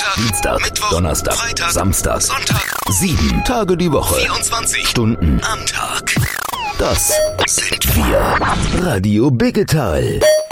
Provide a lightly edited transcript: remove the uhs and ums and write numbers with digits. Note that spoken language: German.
Montag, Dienstag, Mittwoch, Donnerstag, Freitag, Samstag, Sonntag, 7 Tage die Woche, 24 Stunden am Tag. Das Sind wir. Radio Biggetal.